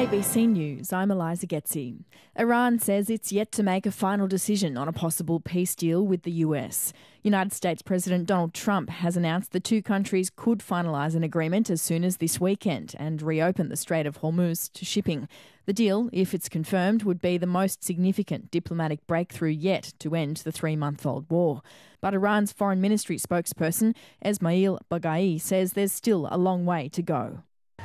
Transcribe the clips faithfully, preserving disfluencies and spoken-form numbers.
A B C News, I'm Eliza Getzi. Iran says it's yet to make a final decision on a possible peace deal with the U S. United States President Donald Trump has announced the two countries could finalise an agreement as soon as this weekend and reopen the Strait of Hormuz to shipping. The deal, if it's confirmed, would be the most significant diplomatic breakthrough yet to end the three-month-old war. But Iran's Foreign Ministry spokesperson, Esmail Baghai, says there's still a long way to go.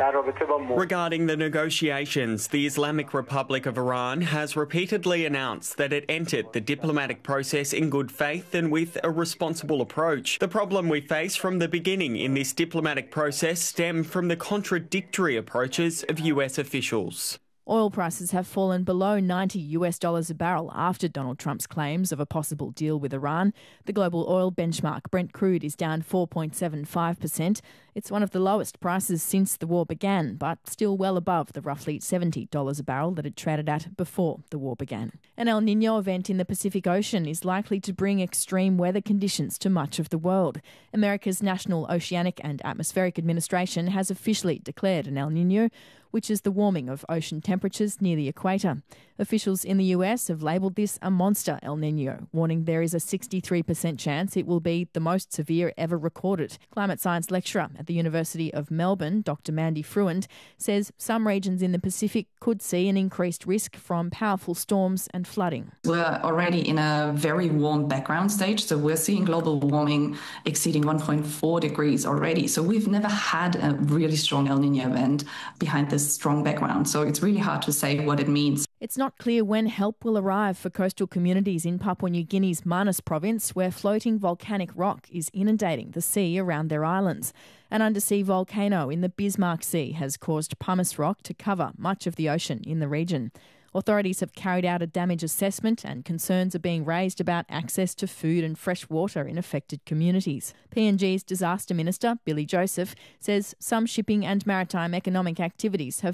Regarding the negotiations, the Islamic Republic of Iran has repeatedly announced that it entered the diplomatic process in good faith and with a responsible approach. The problem we face from the beginning in this diplomatic process stemmed from the contradictory approaches of U S officials. Oil prices have fallen below ninety US dollars a barrel after Donald Trump's claims of a possible deal with Iran. The global oil benchmark, Brent crude, is down four point seven five percent. It's one of the lowest prices since the war began, but still well above the roughly seventy dollars a barrel that it traded at before the war began. An El Niño event in the Pacific Ocean is likely to bring extreme weather conditions to much of the world. America's National Oceanic and Atmospheric Administration has officially declared an El Niño, which is the warming of ocean temperatures near the equator. Officials in the U S have labelled this a monster El Niño, warning there is a sixty-three percent chance it will be the most severe ever recorded. Climate science lecturer at the University of Melbourne, Doctor Mandy Fruand, says some regions in the Pacific could see an increased risk from powerful storms and flooding. We're already in a very warm background stage, so we're seeing global warming exceeding one point four degrees already. So we've never had a really strong El Niño event behind this strong background. So it's really hard to say what it means. It's not clear when help will arrive for coastal communities in Papua New Guinea's Manus province, where floating volcanic rock is inundating the sea around their islands. An undersea volcano in the Bismarck Sea has caused pumice rock to cover much of the ocean in the region. Authorities have carried out a damage assessment and concerns are being raised about access to food and fresh water in affected communities. P N G's Disaster Minister, Billy Joseph, says some shipping and maritime economic activities have